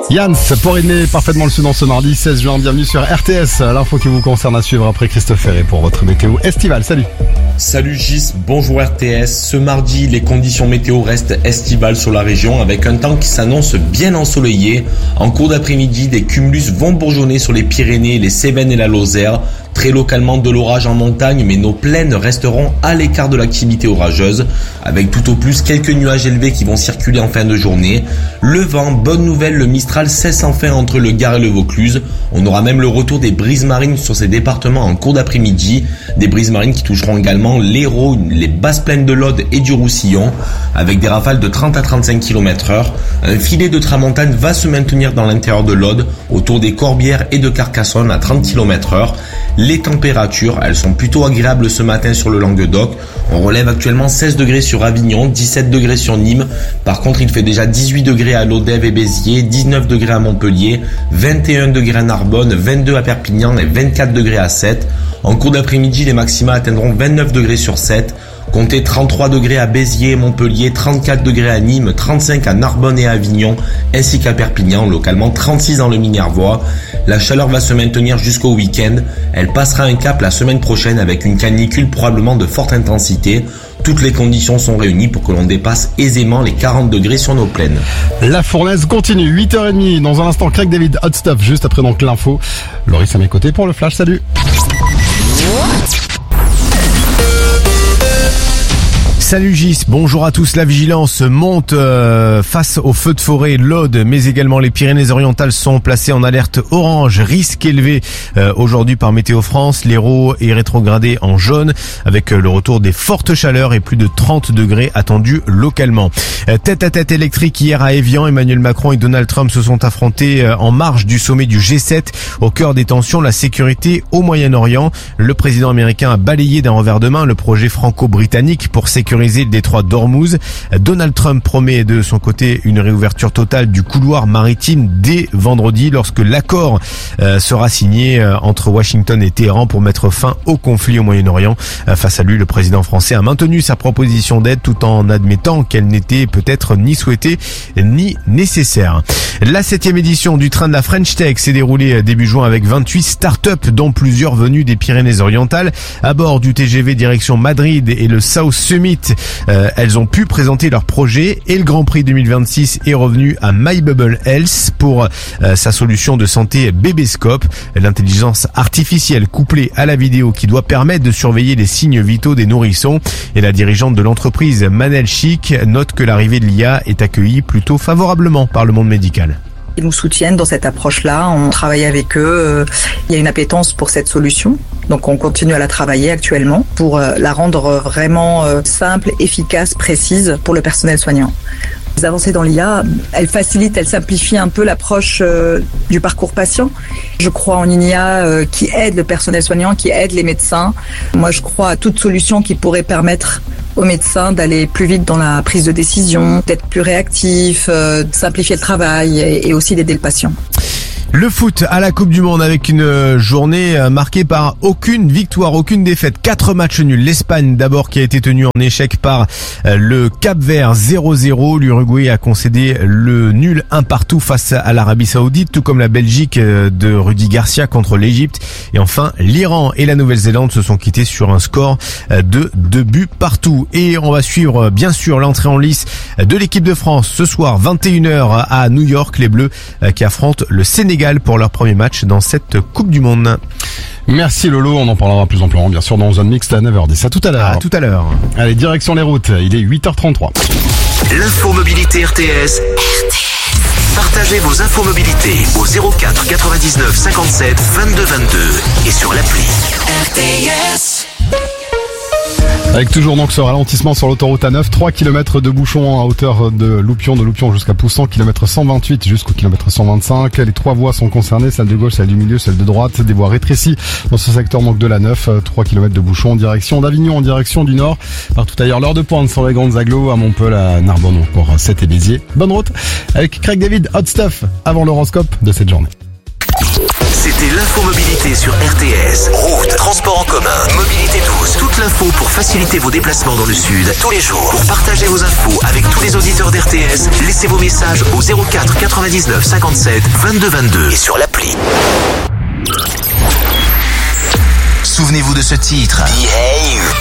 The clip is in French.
Yann, pour rythmer parfaitement le sud en ce mardi 16 juin, bienvenue sur RTS, l'info qui vous concerne à suivre après Christophe Ferré pour votre météo estivale. Salut. Salut Gis, bonjour RTS. Ce mardi, les conditions météo restent estivales sur la région avec un temps qui s'annonce bien ensoleillé. En cours d'après-midi, des cumulus vont bourgeonner sur les Pyrénées, les Cévennes et la Lozère. Très localement de l'orage en montagne, mais nos plaines resteront à l'écart de l'activité orageuse, avec tout au plus quelques nuages élevés qui vont circuler en fin de journée. Le vent, bonne nouvelle, le Mistral cesse enfin entre le Gard et le Vaucluse. On aura même le retour des brises marines sur ces départements en cours d'après-midi. Des brises marines qui toucheront également l'Hérault, les basses plaines de l'Aude et du Roussillon, avec des rafales de 30 à 35 km/h. Un filet de tramontane va se maintenir dans l'intérieur de l'Aude, autour des Corbières et de Carcassonne à 30 km/h. Les températures, elles sont plutôt agréables ce matin sur le Languedoc. On relève actuellement 16 degrés sur Avignon, 17 degrés sur Nîmes. Par contre, il fait déjà 18 degrés à Lodève et Béziers, 19 degrés à Montpellier, 21 degrés à Narbonne, 22 à Perpignan et 24 degrés à Sète. En cours d'après-midi, les maxima atteindront 29 degrés sur Sète. Comptez 33 degrés à Béziers et Montpellier, 34 degrés à Nîmes, 35 à Narbonne et à Avignon, ainsi qu'à Perpignan, localement 36 dans le Minervois. La chaleur va se maintenir jusqu'au week-end. Elle passera un cap la semaine prochaine avec une canicule probablement de forte intensité. Toutes les conditions sont réunies pour que l'on dépasse aisément les 40 degrés sur nos plaines. La fournaise continue, 8h30. Dans un instant, Craig David, Hot Stuff, juste après donc l'info. Loris à mes côtés pour le flash, salut. Salut Gis, bonjour à tous. La vigilance monte face aux feux de forêt. L'Aude, mais également les Pyrénées-Orientales sont placées en alerte orange. Risque élevé aujourd'hui par Météo France. L'Hérault est rétrogradé en jaune avec le retour des fortes chaleurs et plus de 30 degrés attendus localement. Tête à tête électrique hier à Évian. Emmanuel Macron et Donald Trump se sont affrontés en marge du sommet du G7. Au cœur des tensions, la sécurité au Moyen-Orient. Le président américain a balayé d'un revers de main le projet franco-britannique pour sécuriser le détroit d'Ormuz. Donald Trump promet de son côté une réouverture totale du couloir maritime dès vendredi lorsque l'accord sera signé entre Washington et Téhéran pour mettre fin au conflit au Moyen-Orient. Face à lui, le président français a maintenu sa proposition d'aide tout en admettant qu'elle n'était peut-être ni souhaitée ni nécessaire. La 7e édition du train de la French Tech s'est déroulée début juin avec 28 startups dont plusieurs venues des Pyrénées-Orientales. À bord du TGV direction Madrid et le South Summit, elles ont pu présenter leur projet et le Grand Prix 2026 est revenu à MyBubble Health pour sa solution de santé Bébéscope, l'intelligence artificielle couplée à la vidéo qui doit permettre de surveiller les signes vitaux des nourrissons. Et la dirigeante de l'entreprise, Manel Chic, note que l'arrivée de l'IA est accueillie plutôt favorablement par le monde médical. Ils nous soutiennent dans cette approche-là, on travaille avec eux, il y a une appétence pour cette solution, donc on continue à la travailler actuellement pour la rendre vraiment simple, efficace, précise pour le personnel soignant. Les avancées dans l'IA, elles facilitent, elles simplifient un peu l'approche du parcours patient. Je crois en une IA qui aide le personnel soignant, qui aide les médecins. Moi, je crois à toute solution qui pourrait permettre aux médecins d'aller plus vite dans la prise de décision, d'être plus réactifs, de simplifier le travail et aussi d'aider le patient. Le foot à la Coupe du Monde avec une journée marquée par aucune victoire, aucune défaite. 4 matchs nuls. L'Espagne d'abord qui a été tenue en échec par le Cap-Vert 0-0. L'Uruguay a concédé le nul 1-1 face à l'Arabie Saoudite, tout comme la Belgique de Rudy Garcia contre l'Égypte. Et enfin, l'Iran et la Nouvelle-Zélande se sont quittés sur un score de 2 buts partout. Et on va suivre bien sûr l'entrée en lice de l'équipe de France ce soir 21h à New York. Les Bleus qui affrontent le Sénégal pour leur premier match dans cette Coupe du Monde. Merci Lolo, on en parlera plus amplement bien sûr dans Zone Mixte à 9h10. À tout à l'heure. À tout à l'heure. Allez, direction les routes, il est 8h33. L'info mobilité RTS. Partagez vos infos mobilité au 04 99 57 22 22 et sur l'appli RTS. Avec toujours donc ce ralentissement sur l'autoroute A9, 3 km de bouchons à hauteur de Loupion jusqu'à Poussan, kilomètre 128 jusqu'au kilomètre 125. Les 3 voies sont concernées, celle de gauche, celle du milieu, celle de droite, des voies rétrécies dans ce secteur donc de l'A9, 3 km de bouchons en direction d'Avignon, en direction du nord, partout ailleurs. L'heure de pointe sur les grandes agglos, à Montpellier, à Narbonne, encore Sète et Béziers. Bonne route avec Craig David, Hot Stuff, avant l'horoscope de cette journée. C'était Écoutez l'infomobilité sur RTS. Route, transport en commun, mobilité douce. Toute l'info pour faciliter vos déplacements dans le sud tous les jours. Pour partager vos infos avec tous les auditeurs d'RTS, laissez vos messages au 04 99 57 22 22 et sur l'appli. Souvenez-vous de ce titre. Behave.